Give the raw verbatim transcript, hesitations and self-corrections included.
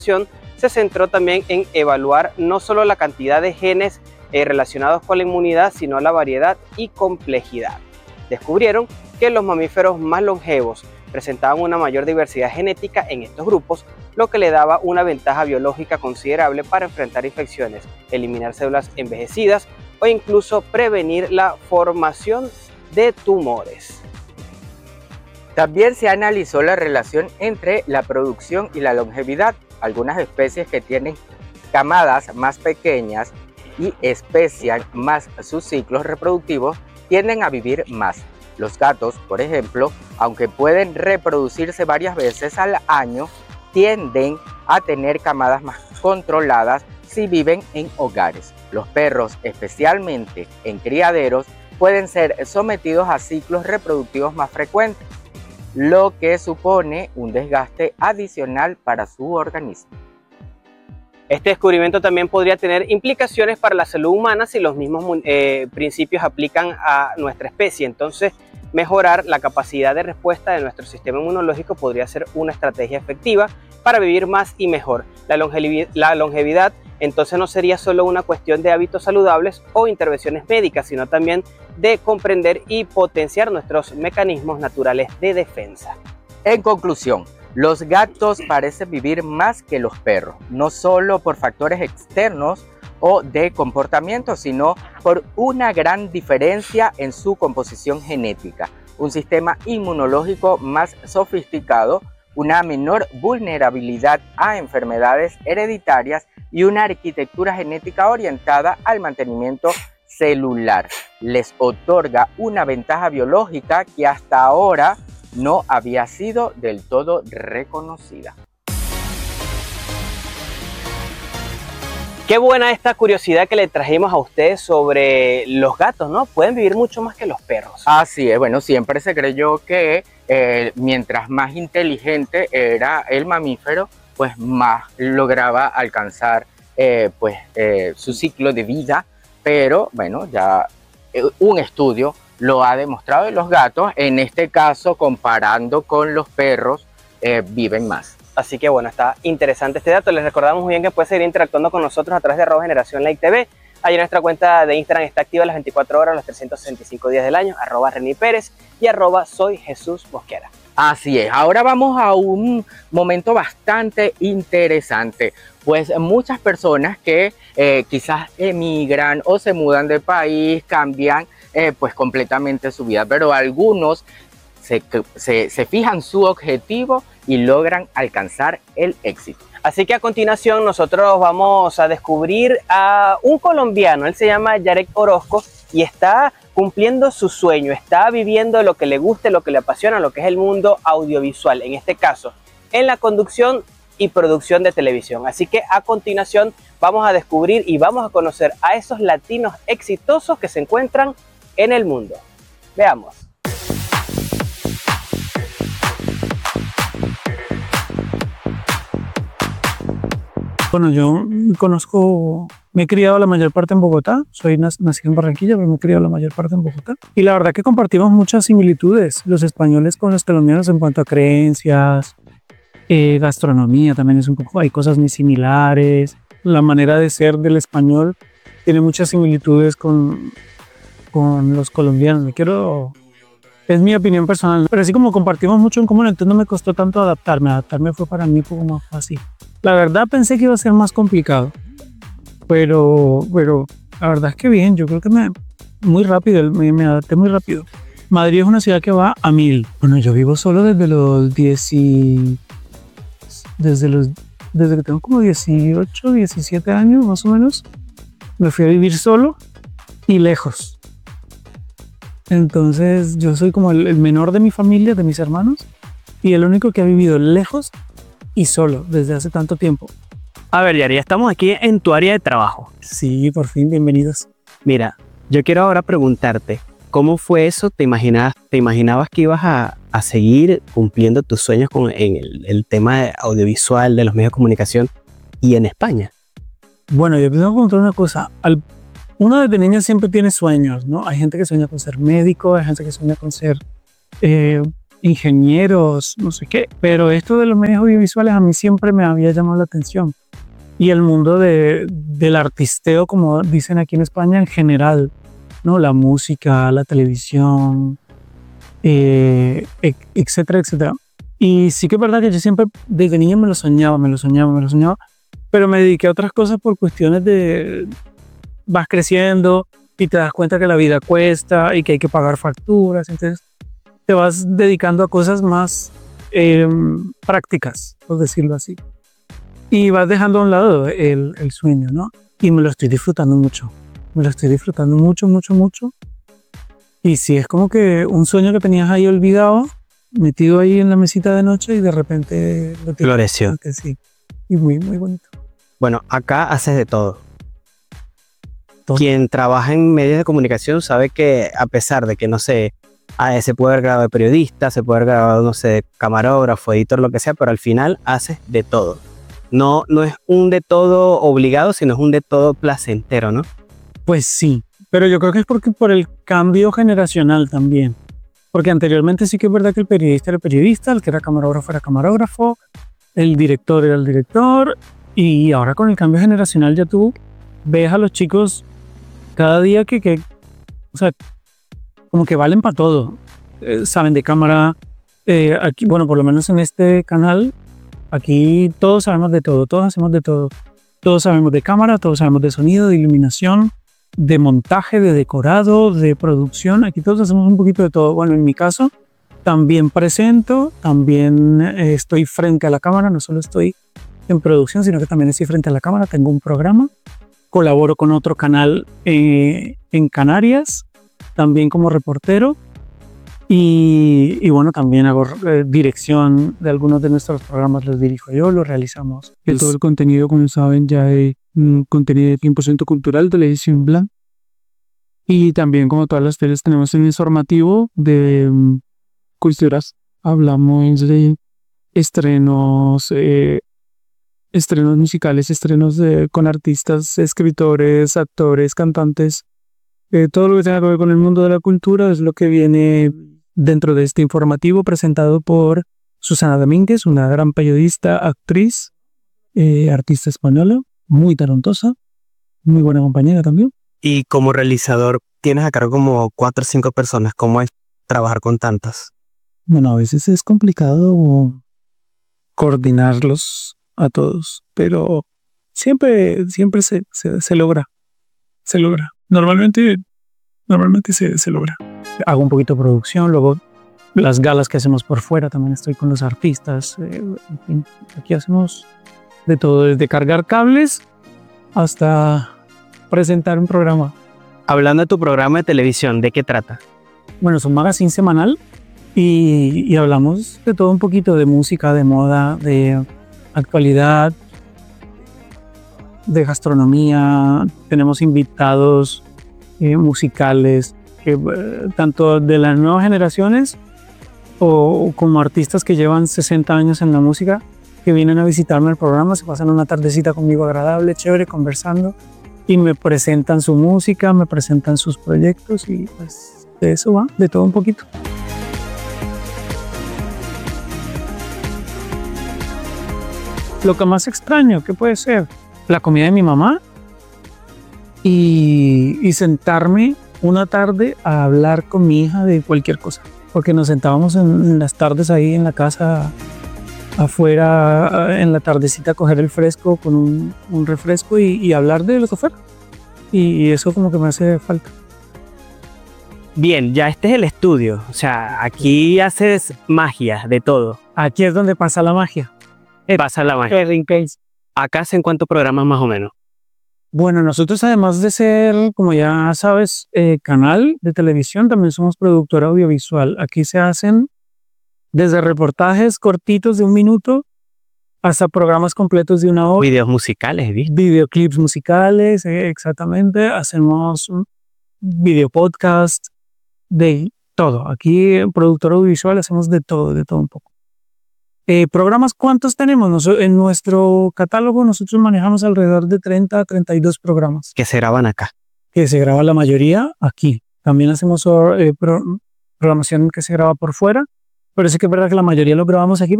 se centró también en evaluar no solo la cantidad de genes eh, relacionados con la inmunidad, sino la variedad y complejidad. Descubrieron que los mamíferos más longevos presentaban una mayor diversidad genética en estos grupos, lo que le daba una ventaja biológica considerable para enfrentar infecciones, eliminar células envejecidas o incluso prevenir la formación de tumores. También se analizó la relación entre la producción y la longevidad. Algunas especies que tienen camadas más pequeñas y especian más sus ciclos reproductivos tienden a vivir más. Los gatos, por ejemplo, aunque pueden reproducirse varias veces al año, tienden a tener camadas más controladas si viven en hogares. Los perros, especialmente en criaderos, pueden ser sometidos a ciclos reproductivos más frecuentes, lo que supone un desgaste adicional para su organismo. Este descubrimiento también podría tener implicaciones para la salud humana si los mismos eh, principios aplican a nuestra especie. Entonces, mejorar la capacidad de respuesta de nuestro sistema inmunológico podría ser una estrategia efectiva para vivir más y mejor. La longevidad, la longevidad entonces no sería solo una cuestión de hábitos saludables o intervenciones médicas, sino también de comprender y potenciar nuestros mecanismos naturales de defensa. En conclusión, los gatos parecen vivir más que los perros, no solo por factores externos o de comportamiento, sino por una gran diferencia en su composición genética, un sistema inmunológico más sofisticado, una menor vulnerabilidad a enfermedades hereditarias y una arquitectura genética orientada al mantenimiento celular. Les otorga una ventaja biológica que hasta ahora no había sido del todo reconocida. Qué buena esta curiosidad que le trajimos a ustedes sobre los gatos, ¿no? Pueden vivir mucho más que los perros. Así es, bueno, siempre se creyó que eh, mientras más inteligente era el mamífero, pues más lograba alcanzar eh, pues, eh, su ciclo de vida, pero bueno, ya eh, un estudio lo ha demostrado y los gatos, en este caso comparando con los perros, eh, viven más. Así que bueno, está interesante este dato. Les recordamos muy bien que puede seguir interactuando con nosotros a través de arroba generación like T V. Ahí nuestra cuenta de Instagram está activa las veinticuatro horas, los trescientos sesenta y cinco días del año, arroba Reni Pérez y arroba soy Jesús Mosquera. Así es, ahora vamos a un momento bastante interesante, pues muchas personas que eh, quizás emigran o se mudan de país, cambian eh, pues completamente su vida, pero algunos se, se, se fijan su objetivo y logran alcanzar el éxito. Así que a continuación nosotros vamos a descubrir a un colombiano, él se llama Yarek Orozco y está cumpliendo su sueño, está viviendo lo que le gusta, lo que le apasiona, lo que es el mundo audiovisual, en este caso, en la conducción y producción de televisión. Así que a continuación vamos a descubrir y vamos a conocer a esos latinos exitosos que se encuentran en el mundo. Veamos. Bueno, yo conozco, me he criado la mayor parte en Bogotá, soy nacido en Barranquilla, pero me he criado la mayor parte en Bogotá. Y la verdad que compartimos muchas similitudes, los españoles con los colombianos en cuanto a creencias, eh, gastronomía también es un poco, hay cosas muy similares. La manera de ser del español tiene muchas similitudes con, con los colombianos. Me quiero... Es mi opinión personal, pero así como compartimos mucho en común, entonces no me costó tanto adaptarme. Adaptarme fue para mí un poco más fácil. La verdad pensé que iba a ser más complicado, pero, pero la verdad es que bien, yo creo que me, muy rápido, me, me adapté muy rápido. Madrid es una ciudad que va a mil. Bueno, yo vivo solo desde los diez y, desde los desde que tengo como dieciocho, diecisiete años más o menos. Me fui a vivir solo y lejos. Entonces yo soy como el, el menor de mi familia, de mis hermanos, y el único que ha vivido lejos y solo desde hace tanto tiempo. A ver, Yari, estamos aquí en tu área de trabajo. Sí, por fin, bienvenidos. Mira, yo quiero ahora preguntarte, ¿cómo fue eso? ¿Te imaginabas, te imaginabas que ibas a, a seguir cumpliendo tus sueños con, en el, el tema audiovisual, de los medios de comunicación y en España? Bueno, yo tengo que contar una cosa. Al, uno desde niño siempre tiene sueños, ¿no? Hay gente que sueña con ser médico, hay gente que sueña con ser... Eh, ingenieros, no sé qué. Pero esto de los medios audiovisuales a mí siempre me había llamado la atención. Y el mundo de, del artisteo, como dicen aquí en España, en general, ¿no? La música, la televisión, eh, etcétera, etcétera. Y sí que es verdad que yo siempre desde niño me lo soñaba, me lo soñaba, me lo soñaba, pero me dediqué a otras cosas por cuestiones de... Vas creciendo y te das cuenta que la vida cuesta y que hay que pagar facturas, entonces te vas dedicando a cosas más eh, prácticas, por decirlo así. Y vas dejando a un lado el, el sueño, ¿no? Y me lo estoy disfrutando mucho. Me lo estoy disfrutando mucho, mucho, mucho. Y sí, es como que un sueño que tenías ahí olvidado, metido ahí en la mesita de noche y de repente lo tienes. Floreció. Sí. Y muy, muy bonito. Bueno, acá haces de todo. Todo. Quien trabaja en medios de comunicación sabe que a pesar de que, no sé, ah, se puede haber grabado de periodista, se puede haber grabado, no sé, de camarógrafo, editor, lo que sea, pero al final haces de todo. No, no es un de todo obligado, sino es un de todo placentero, ¿no? Pues sí, pero yo creo que es porque por el cambio generacional también. Porque anteriormente sí que es verdad que el periodista era el periodista, el que era camarógrafo era camarógrafo, el director era el director, y ahora con el cambio generacional ya tú ves a los chicos cada día que, que o sea, como que valen para todo. Eh, saben de cámara, eh, aquí, bueno, por lo menos en este canal, aquí todos sabemos de todo, todos hacemos de todo. Todos sabemos de cámara, todos sabemos de sonido, de iluminación, de montaje, de decorado, de producción. Aquí todos hacemos un poquito de todo. Bueno, en mi caso, también presento, también eh, estoy frente a la cámara, no solo estoy en producción, sino que también estoy frente a la cámara. Tengo un programa, colaboro con otro canal eh, en Canarias, también como reportero. Y, y bueno, también hago eh, dirección de algunos de nuestros programas, los dirijo yo, los realizamos. Y todo el contenido, como saben, ya es un contenido de cien por ciento cultural, televisión blanca. Y también, como todas las teles, tenemos un informativo de um, culturas. Hablamos de estrenos, eh, estrenos musicales, estrenos de, con artistas, escritores, actores, cantantes. Eh, todo lo que tenga que ver con el mundo de la cultura es lo que viene dentro de este informativo presentado por Susana Domínguez, una gran periodista, actriz, eh, artista española, muy talentosa, muy buena compañera también. Y como realizador, tienes a cargo como cuatro o cinco personas. ¿Cómo es trabajar con tantas? Bueno, a veces es complicado coordinarlos a todos, pero siempre, siempre se, se, se logra, se logra. Normalmente, normalmente se, se logra. Hago un poquito de producción, luego las galas que hacemos por fuera, también estoy con los artistas. Eh, en fin, aquí hacemos de todo, desde cargar cables hasta presentar un programa. Hablando de tu programa de televisión, ¿de qué trata? Bueno, es un magazine semanal y, y hablamos de todo un poquito, de música, de moda, de actualidad, de gastronomía. Tenemos invitados eh, musicales, que, eh, tanto de las nuevas generaciones o, o como artistas que llevan sesenta años en la música, que vienen a visitarme al programa, se pasan una tardecita conmigo agradable, chévere, conversando, y me presentan su música, me presentan sus proyectos, y pues de eso va, de todo un poquito. Lo que más extraño, ¿qué puede ser? La comida de mi mamá y, y sentarme una tarde a hablar con mi hija de cualquier cosa, porque nos sentábamos en, en las tardes ahí en la casa afuera, en la tardecita, a coger el fresco con un, un refresco y, y hablar de lo que fuera, y, y eso como que me hace falta. Bien, ya este es el estudio, o sea, aquí haces magia de todo. Aquí es donde pasa la magia. Pasa la magia. ¿Acá hacen cuántos programas más o menos? Bueno, nosotros, además de ser, como ya sabes, eh, canal de televisión, también somos productora audiovisual. Aquí se hacen desde reportajes cortitos de un minuto hasta programas completos de una hora. Videos musicales, ¿viste? Videoclips musicales, eh, exactamente. Hacemos videopodcast, de todo. Aquí en productora audiovisual hacemos de todo, de todo un poco. Eh, ¿Programas cuántos tenemos? Nos, en nuestro catálogo nosotros manejamos alrededor de treinta a treinta y dos programas. Que se graban acá. Que se graba la mayoría aquí. También hacemos eh, pro, programación que se graba por fuera, Pero sí que es verdad que la mayoría lo grabamos aquí